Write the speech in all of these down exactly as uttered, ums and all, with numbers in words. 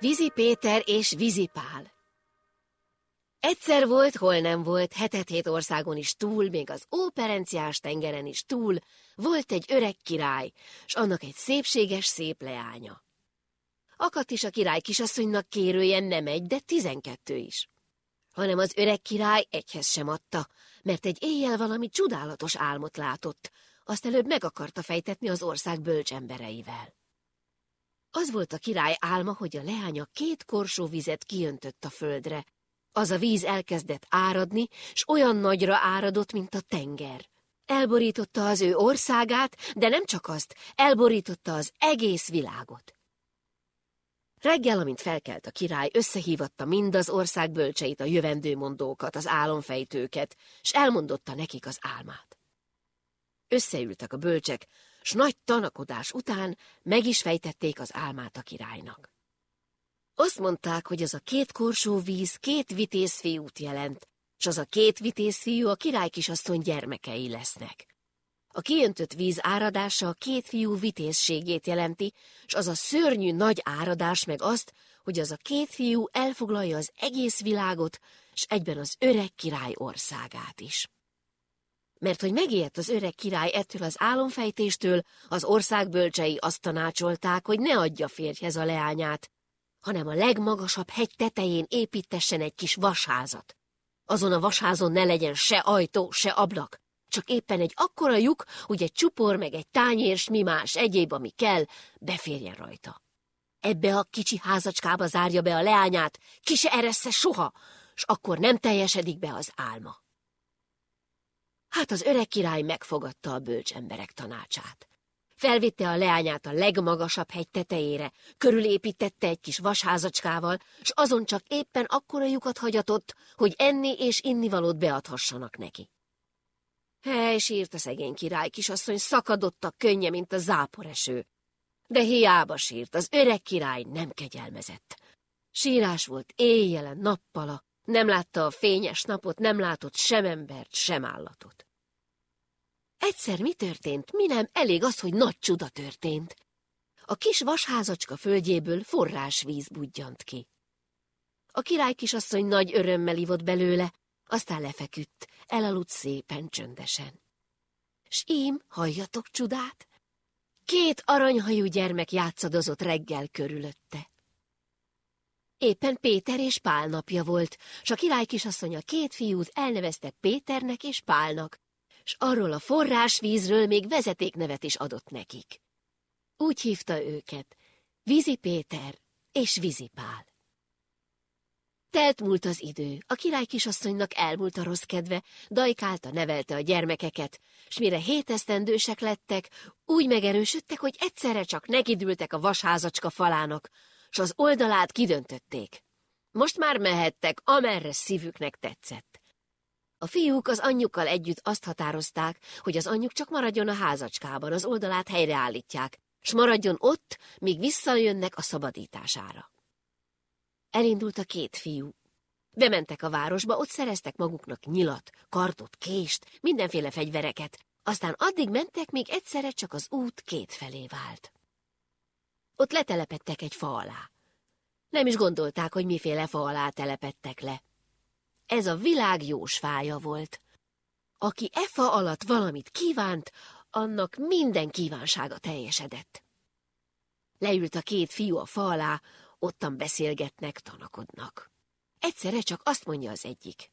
Vízi Péter és Vízi Pál. Egyszer volt, hol nem volt, hetet-hét országon is túl, még az óperenciás tengeren is túl, volt egy öreg király, s annak egy szépséges szép leánya. Akadt is a király kisasszonynak kérője nem egy, de tizenkettő is. Hanem az öreg király egyhez sem adta, mert egy éjjel valami csodálatos álmot látott, azt előbb meg akarta fejtetni az ország bölcs embereivel. Az volt a király álma, hogy a leánya két korsó vizet kiöntött a földre. Az a víz elkezdett áradni, s olyan nagyra áradott, mint a tenger. Elborította az ő országát, de nem csak azt, elborította az egész világot. Reggel, amint felkelt a király, összehívatta mind az ország bölcseit, a jövendőmondókat, az álomfejtőket, s elmondotta nekik az álmát. Összeültek a bölcsek, s nagy tanakodás után meg is fejtették az álmát a királynak. Azt mondták, hogy az a két korsó víz két vitézfiút jelent, s az a két vitézfiú a király kisasszony gyermekei lesznek. A kiöntött víz áradása a két fiú vitézségét jelenti, s az a szörnyű nagy áradás meg azt, hogy az a két fiú elfoglalja az egész világot, s egyben az öreg király országát is. Mert hogy megijedt az öreg király ettől az álomfejtéstől, az ország bölcsei azt tanácsolták, hogy ne adja férjhez a leányát, hanem a legmagasabb hegy tetején építessen egy kis vasházat. Azon a vasházon ne legyen se ajtó, se ablak, csak éppen egy akkora lyuk, hogy egy csupor meg egy tányér, s mi más egyéb, ami kell, beférjen rajta. Ebbe a kicsi házacskába zárja be a leányát, ki se eressze soha, s akkor nem teljesedik be az álma. Hát az öreg király megfogadta a bölcs emberek tanácsát. Felvitte a leányát a legmagasabb hegy tetejére, körülépítette egy kis vasházacskával, s azon csak éppen akkora lyukat hagyatott, hogy enni és innivalót beadhassanak neki. Hely, sírt a szegény király kisasszony, szakadott a könnye, mint a záporeső. De hiába sírt, az öreg király nem kegyelmezett. Sírás volt éjjelen, nappala, nem látta a fényes napot, nem látott sem embert, sem állatot. Egyszer mi történt, mi nem, elég az, hogy nagy csuda történt. A kis vasházacska földjéből forrásvíz budjant ki. A király kisasszony nagy örömmel ivott belőle, aztán lefeküdt, elaludt szépen csöndesen. S ím, halljatok csodát? Két aranyhajú gyermek játszadozott reggel körülötte. Éppen Péter és Pál napja volt, s a király kisasszony a két fiút elnevezte Péternek és Pálnak, s arról a forrásvízről még vezetéknevet is adott nekik. Úgy hívta őket, Vízi Péter és Vízi Pál. Telt múlt az idő, a király kisasszonynak elmúlt a rossz kedve, dajkálta, nevelte a gyermekeket, s mire hétesztendősek lettek, úgy megerősödtek, hogy egyszerre csak nekidültek a vasházacska falának, s az oldalát kidöntötték. Most már mehettek, amerre szívüknek tetszett. A fiúk az anyjukkal együtt azt határozták, hogy az anyjuk csak maradjon a házacskában, az oldalát helyreállítják, s maradjon ott, míg visszajönnek a szabadítására. Elindult a két fiú. Bementek a városba, ott szereztek maguknak nyilat, kardot, kést, mindenféle fegyvereket, aztán addig mentek, míg egyszerre csak az út két felé vált. Ott letelepedtek egy fa alá. Nem is gondolták, hogy miféle fa alá telepedtek le. Ez a világ jósfája volt. Aki e fa alatt valamit kívánt, annak minden kívánsága teljesedett. Leült a két fiú a fa alá, ottan beszélgetnek, tanakodnak. Egyszerre csak azt mondja az egyik.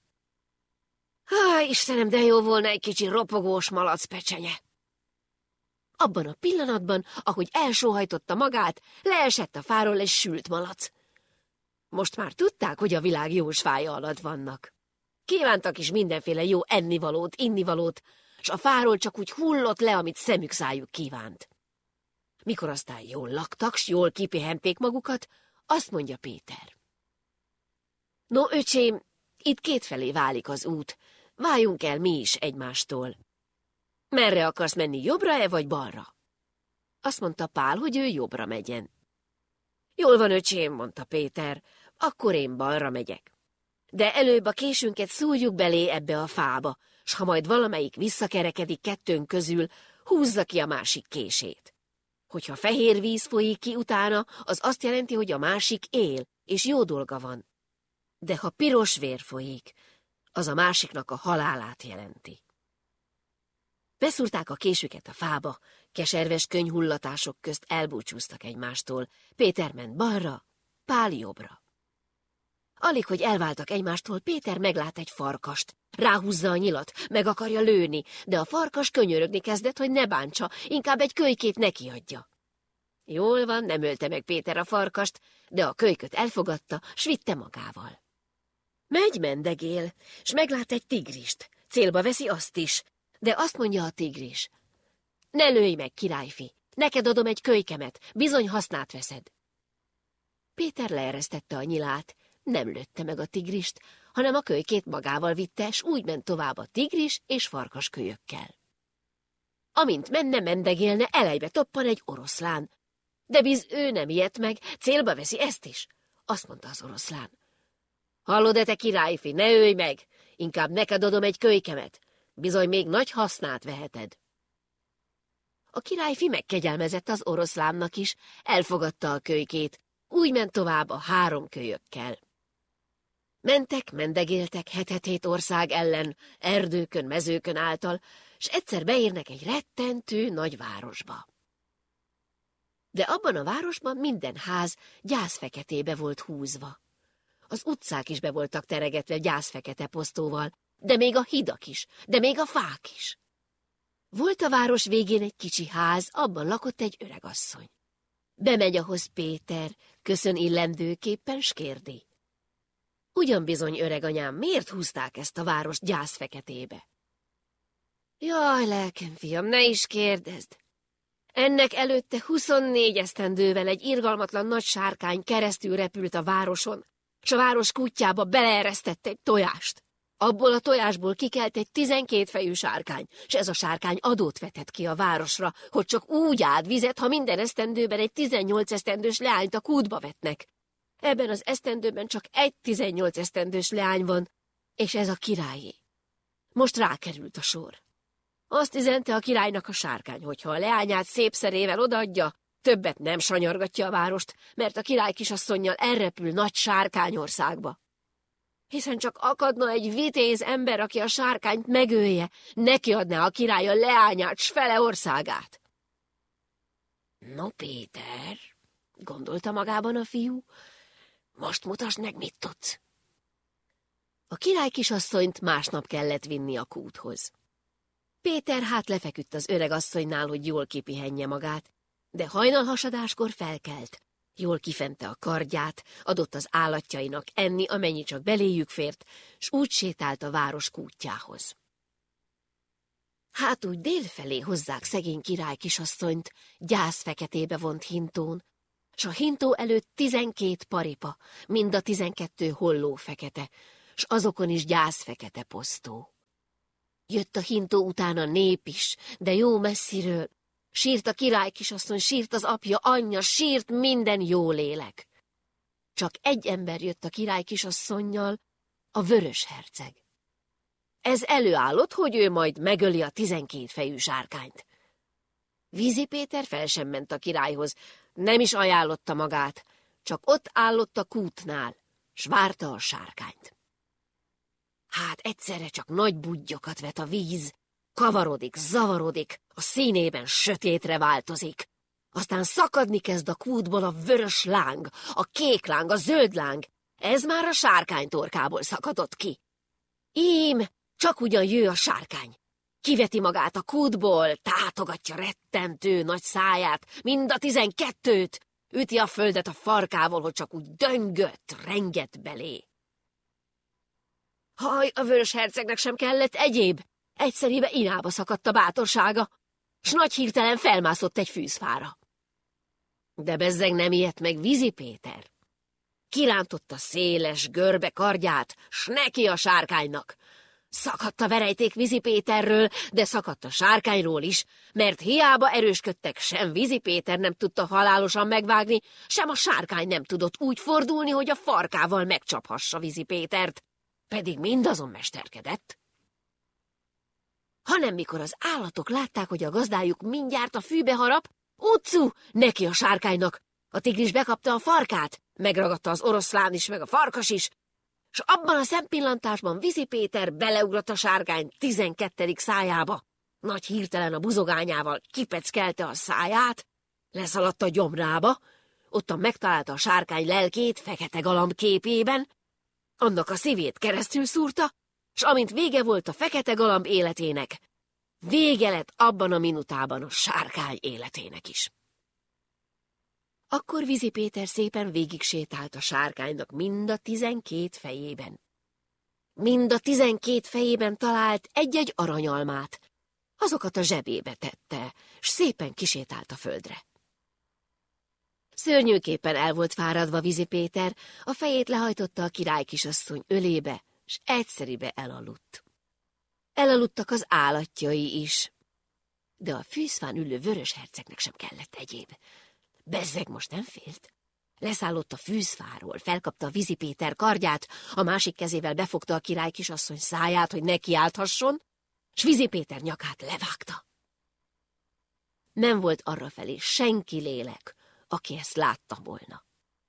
Há, Istenem, de jó volna egy kicsi ropogós malacpecsenye. Abban a pillanatban, ahogy elsóhajtotta magát, leesett a fáról egy sült malac. Most már tudták, hogy a világ jósfája alatt vannak. Kívántak is mindenféle jó ennivalót, innivalót, s a fáról csak úgy hullott le, amit szemük szájuk kívánt. Mikor aztán jól laktak, s jól kipihenték magukat, azt mondja Péter. No, öcsém, itt kétfelé válik az út, váljunk el mi is egymástól. Merre akarsz menni, jobbra-e vagy balra? Azt mondta Pál, hogy ő jobbra megyen. Jól van, öcsém, mondta Péter, akkor én balra megyek. De előbb a késünket szúrjuk belé ebbe a fába, s ha majd valamelyik visszakerekedik kettőnk közül, húzza ki a másik kését. Hogyha fehér víz folyik ki utána, az azt jelenti, hogy a másik él, és jó dolga van. De ha piros vér folyik, az a másiknak a halálát jelenti. Beszúrták a késüket a fába, keserves könyhullatások közt elbúcsúztak egymástól. Péter ment balra, Pál jobbra. Alig, hogy elváltak egymástól, Péter meglát egy farkast. Ráhúzza a nyilat, meg akarja lőni, de a farkas könyörögni kezdett, hogy ne bántsa, inkább egy kölykét nekiadja. Jól van, nem ölte meg Péter a farkast, de a kölyköt elfogadta, s vitte magával. Megy mendegél, s meglát egy tigrist. Célba veszi azt is, de azt mondja a tigris: ne lőj meg, királyfi, neked adom egy kölykemet, bizony hasznát veszed. Péter leeresztette a nyilát, nem lőtte meg a tigrist, hanem a kölykét magával vitte, s úgy ment tovább a tigris és farkas kölyökkel. Amint menne, mendegélne, elejbe toppan egy oroszlán. De biz ő nem ijedt meg, célba veszi ezt is. Azt mondta az oroszlán: hallod-e, te királyfi, ne ölj meg, inkább neked adom egy kölykemet, bizony még nagy hasznát veheted. A királyfi megkegyelmezett az oroszlánnak is, elfogadta a kölykét, úgy ment tovább a három kölyökkel. Mentek, mendegéltek hetet-hét ország ellen, erdőkön, mezőkön által, s egyszer beérnek egy rettentő nagy városba. De abban a városban minden ház gyászfeketébe volt húzva. Az utcák is be voltak teregetve gyászfekete posztóval, de még a hidak is, de még a fák is. Volt a város végén egy kicsi ház, abban lakott egy öregasszony. Bemegy ahhoz Péter, köszön illendőképpen, s kérdi: ugyan bizony, öreganyám, miért húzták ezt a várost gyászfeketébe? Jaj, lelkem, fiam, ne is kérdezd! Ennek előtte huszonnégy esztendővel egy irgalmatlan nagy sárkány keresztül repült a városon, s a város kutyába beleeresztett egy tojást. Abból a tojásból kikelt egy tizenkét fejű sárkány, s ez a sárkány adót vetett ki a városra, hogy csak úgy áld vizet, ha minden esztendőben egy tizennyolc esztendős leányt a kútba vetnek. Ebben az esztendőben csak egy tizennyolc esztendős leány van, és ez a királyé. Most rákerült a sor. Azt üzente a királynak a sárkány, hogy ha a leányát szép szerével odaadja, többet nem sanyargatja a várost, mert a király kisasszonnyal elrepül nagy sárkányországba. Hiszen csak akadna egy vitéz ember, aki a sárkányt megölje, neki adná a király a leányát s fele országát. No, Péter, gondolta magában a fiú, most mutasd meg, mit tudsz. A király kisasszonyt másnap kellett vinni a kúthoz. Péter hát lefeküdt az öreg asszonynál, hogy jól kipihenje magát, de hajnalhasadáskor felkelt. Jól kifente a kardját, adott az állatjainak enni, amennyi csak beléjük fért, s úgy sétált a város kútjához. Hát úgy délfelé hozzák szegény király kisasszonyt, gyászfeketébe vont hintón, s a hintó előtt tizenkét paripa, mind a tizenkettő holló fekete, s azokon is gyászfekete posztó. Jött a hintó után a nép is, de jó messziről. Sírt a király kisasszony, sírt az apja, anyja, sírt minden jó lélek. Csak egy ember jött a király kisasszonnyal, a vörös herceg. Ez előállott, hogy ő majd megöli a tizenkét fejű sárkányt. Vízi Péter fel sem ment a királyhoz, nem is ajánlotta magát, csak ott állott a kútnál, s várta a sárkányt. Hát egyszerre csak nagy buddyokat vet a víz, kavarodik, zavarodik, a színében sötétre változik. Aztán szakadni kezd a kútból a vörös láng, a kék láng, a zöld láng. Ez már a sárkány torkából szakadott ki. Ím, csak ugyan jő a sárkány. Kiveti magát a kútból, tátogatja rettentő nagy száját, mind a tizenkettőt, üti a földet a farkával, hogy csak úgy döngött, rengett belé. Haj, a vörös hercegnek sem kellett egyéb. Egyszerűen inába szakadt a bátorsága, s nagy hirtelen felmászott egy fűzfára. De bezzeg nem ijedt meg Vízi Péter. Kirántotta széles, görbe kardját, s neki a sárkánynak. Szakadt a verejték Vízi Péterről, de szakadt a sárkányról is, mert hiába erősködtek, sem Vízi Péter nem tudta halálosan megvágni, sem a sárkány nem tudott úgy fordulni, hogy a farkával megcsaphassa Vízi Pétert, pedig mindazon mesterkedett. Hanem mikor az állatok látták, hogy a gazdájuk mindjárt a fűbe harap, Utcu, neki a sárkánynak! A tigris bekapta a farkát, megragadta az oroszlán is, meg a farkas is, s abban a szempillantásban Vizi Péter beleugrott a sárkány tizenkettedik szájába. Nagy hirtelen a buzogányával kipeckelte a száját, leszaladt a gyomrába, ottan megtalálta a sárkány lelkét fekete galamb képében, annak a szívét keresztül szúrta, s amint vége volt a fekete galamb életének, vége lett abban a minutában a sárkány életének is. Akkor Vizi Péter szépen végig sétált a sárkánynak mind a tizenkét fejében. Mind a tizenkét fejében talált egy-egy aranyalmát, azokat a zsebébe tette, s szépen kisétált a földre. Szörnyűképpen el volt fáradva Vizi Péter, a fejét lehajtotta a király kisasszony ölébe, s egyszeribe elaludt. Elaludtak az állatjai is, de a fűszfán ülő vörös hercegnek sem kellett egyéb. Bezzeg most nem félt. Leszállott a fűzfáról, felkapta a Vizi Péter kardját, a másik kezével befogta a király kisasszony száját, hogy ne kiálthasson, s Vizi Péter nyakát levágta. Nem volt arrafelé senki lélek, aki ezt látta volna.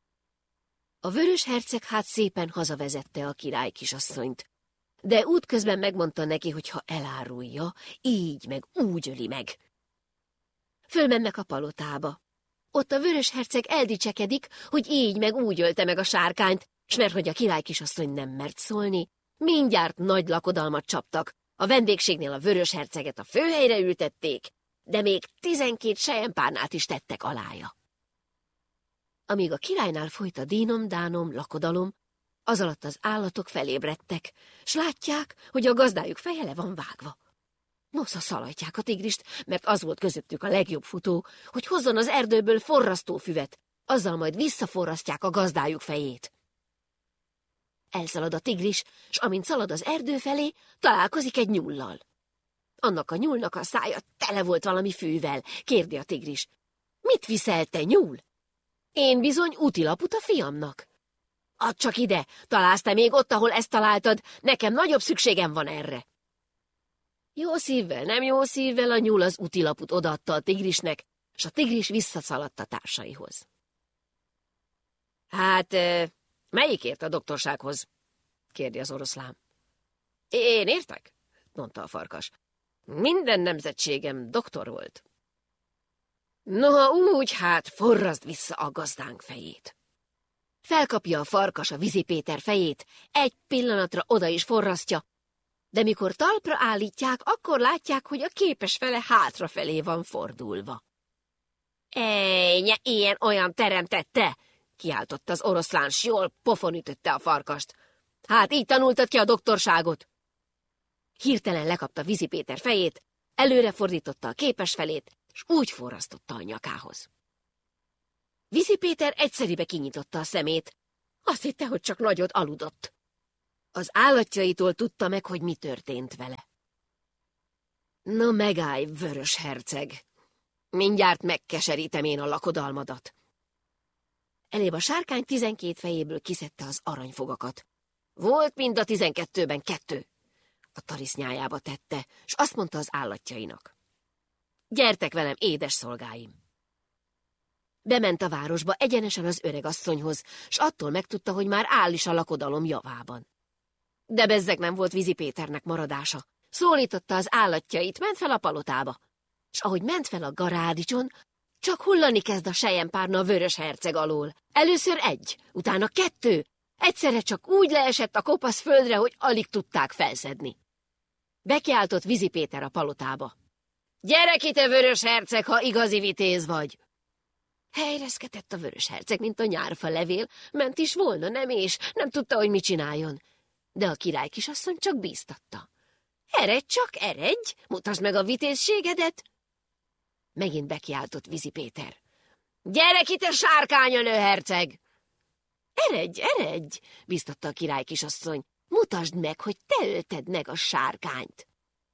A vörös herceg hát szépen hazavezette a király kisasszonyt, de útközben megmondta neki, hogy ha elárulja, így meg úgy öli meg. Fölmennek a palotába. Ott a vörös herceg eldicsekedik, hogy így meg úgy ölte meg a sárkányt, s mert hogy a király kisasszony nem mert szólni, mindjárt nagy lakodalmat csaptak, a vendégségnél a vörös herceget a főhelyre ültették, de még tizenkét selyempárnát is tettek alája. Amíg a királynál folyt a dínom-dánom, lakodalom, az alatt az állatok felébredtek, s látják, hogy a gazdájuk feje le van vágva. Nosza szalajtják a tigrist, mert az volt közöttük a legjobb futó, hogy hozzon az erdőből forrasztófüvet, azzal majd visszaforrasztják a gazdájuk fejét. Elszalad a tigris, s amint szalad az erdő felé, találkozik egy nyullal. Annak a nyúlnak a szája tele volt valami fűvel, kérdi a tigris. Mit viszel te, nyúl? Én bizony útilaput a fiamnak. Add csak ide, találsz te még ott, ahol ezt találtad, nekem nagyobb szükségem van erre. Jó szívvel, nem jó szívvel a nyúl az útilaput odaadta a tigrisnek, s a tigris visszaszaladt a társaihoz. Hát, melyikért a doktorsághoz? Kérdi az oroszlán. Én értek, mondta a farkas. Minden nemzetségem doktor volt. Noha úgy, hát forraszd vissza a gazdánk fejét. Felkapja a farkas a Vizi Péter fejét, egy pillanatra oda is forrasztja, de mikor talpra állítják, akkor látják, hogy a képes fele hátrafelé van fordulva. Ejnye, ilyen-olyan teremtette, kiáltotta az oroszlán, s jól pofon ütötte a farkast. Hát így tanultad ki a doktorságot. Hirtelen lekapta Vizi Péter fejét, előre fordította a képes felét, s úgy forrasztotta a nyakához. Vizi Péter egyszeribe kinyitotta a szemét. Azt hitte, hogy csak nagyot aludott. Az állatjaitól tudta meg, hogy mi történt vele. Na megállj, vörös herceg! Mindjárt megkeserítem én a lakodalmadat. Elébb a sárkány tizenkét fejéből kiszedte az aranyfogakat. Volt mind a tizenkettőben kettő. A tarisznyájába tette, s azt mondta az állatjainak. Gyertek velem, édes szolgáim! Bement a városba egyenesen az öregasszonyhoz, s attól megtudta, hogy már áll is a lakodalom javában. De bezzeg nem volt Vizi Péternek maradása. Szólította az állatjait, ment fel a palotába. S ahogy ment fel a garádicson, csak hullani kezd a selyempárna a vörös herceg alól. Először egy, utána kettő. Egyszerre csak úgy leesett a kopasz földre, hogy alig tudták felszedni. Bekiáltott Vizi Péter a palotába. Gyere ki, te vörös herceg, ha igazi vitéz vagy! Helyezkedett a vörös herceg, mint a nyárfa levél, ment is volna, nem és nem tudta, hogy mit csináljon. De a király kisasszony csak bíztatta. Eredj csak, eredj, mutasd meg a vitézségedet! Megint bekiáltott Vizi Péter. Gyere ki, te sárkányölő herceg! Eredj, eredj, bíztatta a király kisasszony. Mutasd meg, hogy te ölted meg a sárkányt.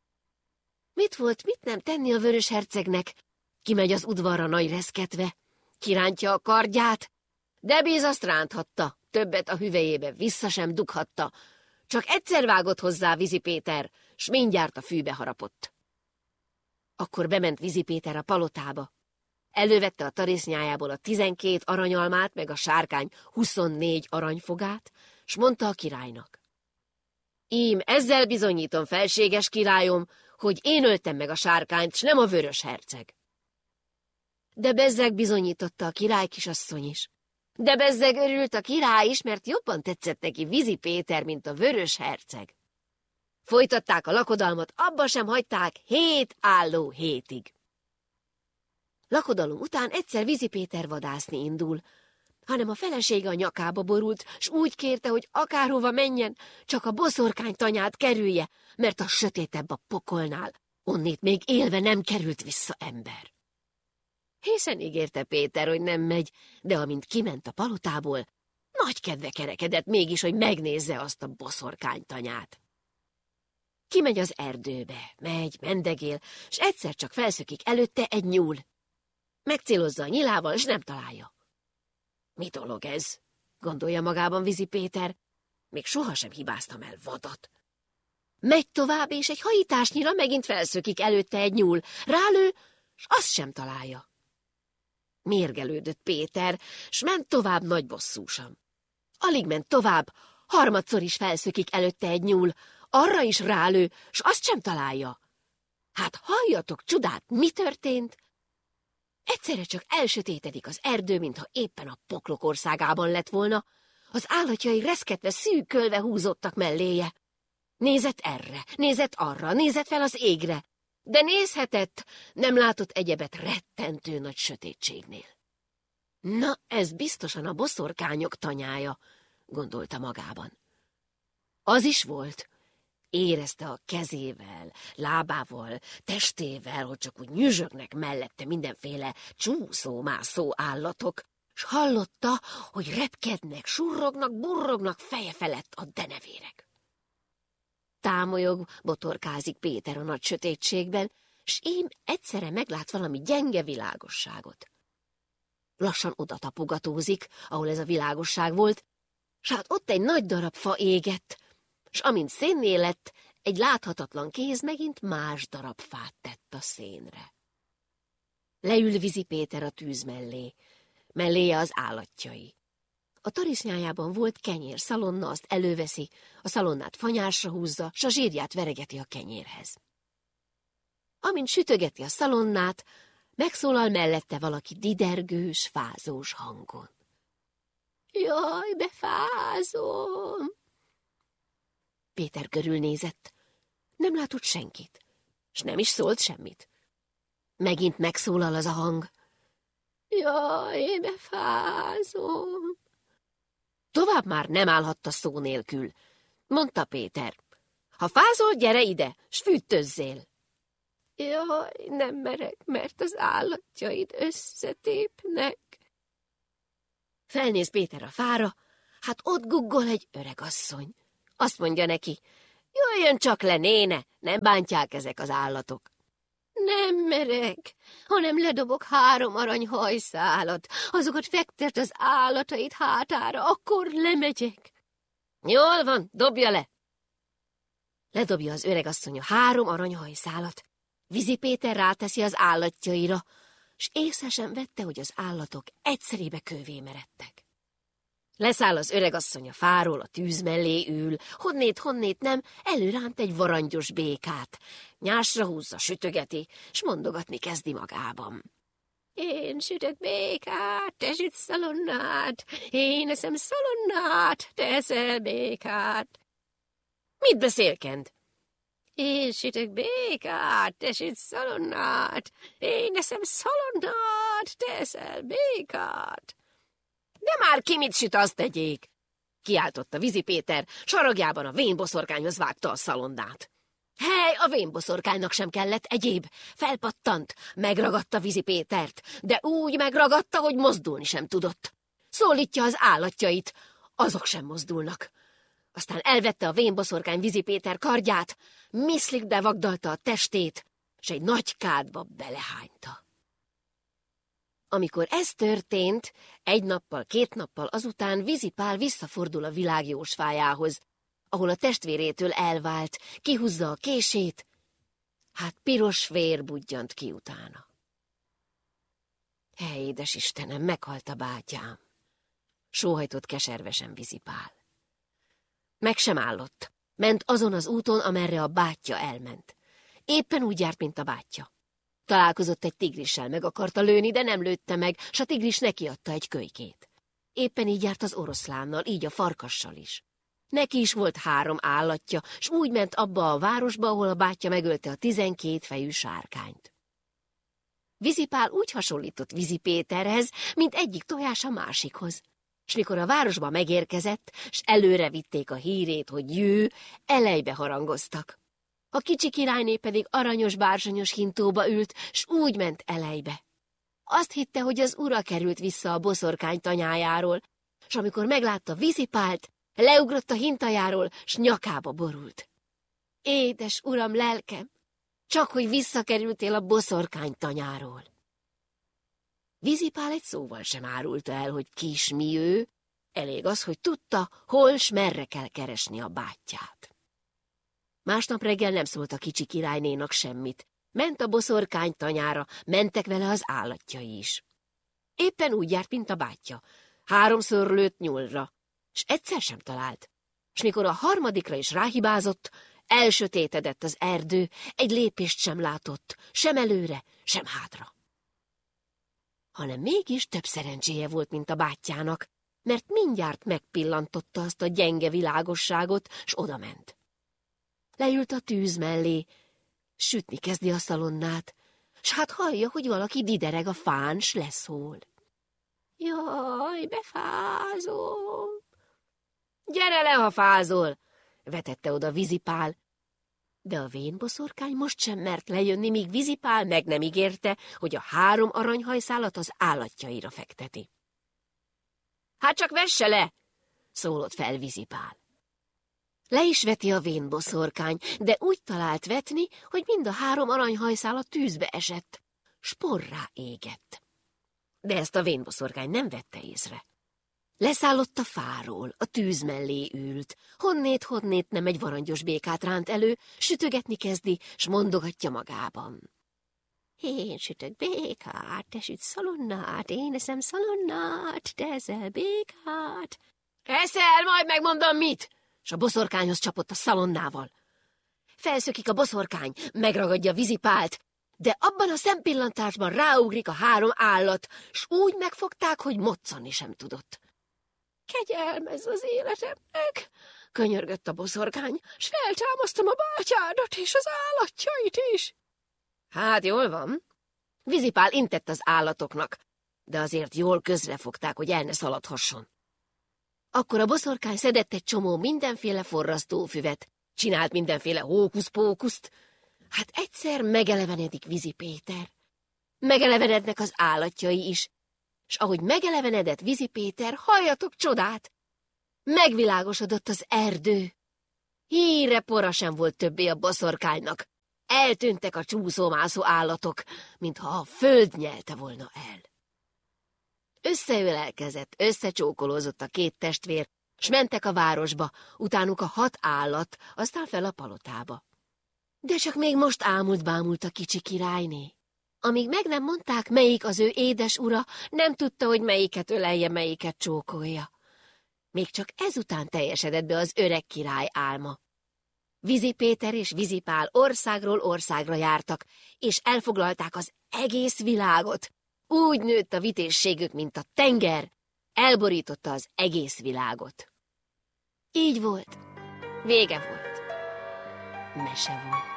Mit volt, mit nem tenni a vörös hercegnek? Kimegy az udvarra nagy reszketve, kirántja a kardját, de bíz azt ránthatta, többet a hüvelyébe vissza sem dughatta, csak egyszer vágott hozzá Vizi Péter, s mindjárt a fűbe harapott. Akkor bement Vizi Péter a palotába, Elővette a tarisznyájából a tizenkét aranyalmát, meg a sárkány huszonnégy aranyfogát, s mondta a királynak: Ím, ezzel bizonyítom, felséges királyom, hogy én öltem meg a sárkányt, s nem a vörös herceg. De bezzeg, bizonyította a király kisasszony is. De bezzeg örült a király is, mert jobban tetszett neki Vizi Péter, mint a vörös herceg. Folytatták a lakodalmat, abba sem hagyták hét álló hétig. Lakodalom után egyszer Vizi Péter vadászni indul, hanem a felesége a nyakába borult, s úgy kérte, hogy akárhova menjen, csak a boszorkány tanyát kerülje, mert a sötétebb a pokolnál, onnét még élve nem került vissza ember. Hiszen ígérte Péter, hogy nem megy, de amint kiment a palotából, nagy kedve kerekedett mégis, hogy megnézze azt a boszorkány tanyát. Kimegy az erdőbe, megy, mendegél, s egyszer csak felszökik előtte egy nyúl. Megcélozza a nyilával, és nem találja. Mi dolog ez? Gondolja magában Vizi Péter. Még sohasem hibáztam el vadat. Megy tovább, és egy hajításnyira megint felszökik előtte egy nyúl. Rálő, s azt sem találja. Mérgelődött Péter, s ment tovább nagy bosszúsan. Alig ment tovább, harmadszor is felszökik előtte egy nyúl, arra is rálő, s azt sem találja. Hát halljatok csodát, mi történt? Egyszerre csak elsötétedik az erdő, mintha éppen a poklok országában lett volna, az állatjai reszketve, szűkölve húzottak melléje. Nézett erre, nézett arra, nézett fel az égre, de nézhetett, nem látott egyebet rettentő nagy sötétségnél. Na, ez biztosan a boszorkányok tanyája, gondolta magában. Az is volt. Érezte a kezével, lábával, testével, hogy csak úgy nyüzsögnek mellette mindenféle csúszó-mászó állatok, s hallotta, hogy repkednek, surrognak, burrognak feje felett a denevérek. Támolyog, botorkázik Péter a nagy sötétségben, s ím egyszerre meglát valami gyenge világosságot. Lassan oda tapogatózik, ahol ez a világosság volt, s hát ott egy nagy darab fa égett, s amint szénné lett, egy láthatatlan kéz megint más darab fát tett a szénre. Leül Vizi Péter a tűz mellé, melléje az állatjai. A tarisznyájában volt kenyér szalonna, azt előveszi, a szalonnát fanyásra húzza, s a zsírját veregeti a kenyérhez. Amint sütögeti a szalonnát, megszólal mellette valaki didergős, fázós hangon. Jaj, befázom! Péter körülnézett. Nem látott senkit, s nem is szólt semmit. Megint megszólal az a hang. Jaj, befázom! Tovább már nem állhatta szó nélkül, mondta Péter. Ha fázol, gyere ide, s fűtözzél. Jaj, nem merek, mert az állatjaid összetépnek. Felnéz Péter a fára, hát ott guggol egy öregasszony. Azt mondja neki, jöjjön csak le, néne, nem bántják ezek az állatok. Nem merek, hanem ledobok három arany hajszálat, azokat fektet az állatait hátára, akkor lemegyek. Jól van, dobja le. Ledobja az öregasszony a három arany hajszálat. Vizi Péter ráteszi az állatjaira, s észre sem vette, hogy az állatok egyszerébe kővé meredtek. Leszáll az öregasszony a fáról, a tűz mellé ül, honnét, honnét nem, előránt egy varangyos békát. Nyásra húzza, sütögeti, s mondogatni kezdi magában. Én sütök békát, te sütsz szalonnát, én eszem szalonnát, te eszel békát. Mit beszélkend? Én sütök békát, te sütsz szalonnát, én eszem szalonnát, te eszel békát. De már ki mit süt, azt tegyék! Kiáltotta Vizi Péter, saragjában a vénboszorkányhoz vágta a szalonnát. Hely, a vénboszorkánynak sem kellett egyéb. Felpattant, megragadta Vizi Pétert, de úgy megragadta, hogy mozdulni sem tudott. Szólítja az állatjait, azok sem mozdulnak. Aztán elvette a vénboszorkány Vizi Péter kardját, miszlik bevagdalta a testét, s egy nagy kádba belehányta. Amikor ez történt, egy nappal, két nappal azután Vizi Pál visszafordul a világ jósfájához, ahol a testvérétől elvált, kihúzza a kését, hát piros vér budjant ki utána. Hely, édes Istenem, meghalt a bátyám, sóhajtott keservesen Vizipál. Meg sem állott, ment azon az úton, amerre a bátyja elment. Éppen úgy járt, mint a bátyja. Találkozott egy tigrissel, meg akarta lőni, de nem lőtte meg, s a tigris nekiadta egy kölykét. Éppen így járt az oroszlánnal, így a farkassal is. Neki is volt három állatja, s úgy ment abba a városba, ahol a bátyja megölte a tizenkét fejű sárkányt. Vizipál úgy hasonlított Vizi Péterhez, mint egyik tojás a másikhoz. S mikor a városba megérkezett, s előre vitték a hírét, hogy jő, elejbe harangoztak. A kicsi királyné pedig aranyos bársonyos hintóba ült, s úgy ment elejbe. Azt hitte, hogy az ura került vissza a boszorkány tanyájáról, s amikor meglátta Vizipált, leugrott a hintajáról, s nyakába borult. Édes uram, lelkem, csak hogy visszakerültél a boszorkány tanyáról. Vizipál egy szóval sem árulta el, hogy ki s mi ő, elég az, hogy tudta, hol s merre kell keresni a bátyját. Másnap reggel nem szólt a kicsi királynénak semmit. Ment a boszorkány tanyára, mentek vele az állatjai is. Éppen úgy járt, mint a bátyja. Háromszor lőtt nyúlra, s egyszer sem talált. S mikor a harmadikra is ráhibázott, elsötétedett az erdő, egy lépést sem látott, sem előre, sem hátra. Hanem mégis több szerencséje volt, mint a bátyjának, mert mindjárt megpillantotta azt a gyenge világosságot, s odament. Leült a tűz mellé, sütni kezdi a szalonnát, s hát hallja, hogy valaki didereg a fán, s leszól. Jaj, befázom! Gyere le, ha fázol! Vetette oda Vizipál, de a vén boszorkány most sem mert lejönni, míg Vizipál meg nem ígérte, hogy a három aranyhajszálat az állatjaira fekteti. Hát csak vesse le! Szólott fel Vizipál. Le is veti a vén boszorkány, de úgy talált vetni, hogy mind a három aranyhajszál a tűzbe esett, s porrá égett. De ezt a vén boszorkány nem vette észre. Leszállott a fáról, a tűz mellé ült, honnét-honnét nem egy varangyos békát ránt elő, sütögetni kezdi, s mondogatja magában. Én sütök békát, te sütsz szalonnát, én eszem szalonnát, te eszel békát. Eszel, majd megmondom mit! S a boszorkányhoz csapott a szalonnával. Felszökik a boszorkány, megragadja Vizipált, de abban a szempillantásban ráugrik a három állat, s úgy megfogták, hogy moccani sem tudott. Kegyelmezz az életemnek, könyörgött a boszorkány, s feltámasztom a bátyádat és az állatjait is. Hát jól van. Vizipál intett az állatoknak, de azért jól közrefogták, hogy el ne szaladhasson. Akkor a boszorkány szedett egy csomó mindenféle forrasztófüvet, csinált mindenféle hókusz-pókuszt. Hát egyszer megelevenedik Vizi Péter. Megelevenednek az állatjai is, s ahogy megelevenedett Vizi Péter, halljatok csodát! Megvilágosodott az erdő. Híre pora sem volt többé a boszorkánynak. Eltűntek a csúszómászó állatok, mintha a föld nyelte volna el. Összeölelkezett, összecsókolózott a két testvér, s mentek a városba, utánuk a hat állat, aztán fel a palotába. De csak még most ámult-bámult a kicsi királyné. Amíg meg nem mondták, melyik az ő édes ura, nem tudta, hogy melyiket ölelje, melyiket csókolja. Még csak ezután teljesedett be az öreg király álma. Vizi Péter és Vizipál országról országra jártak, és elfoglalták az egész világot. Úgy nőtt a vitézségük, mint a tenger, elborította az egész világot. Így volt, vége volt, mese volt.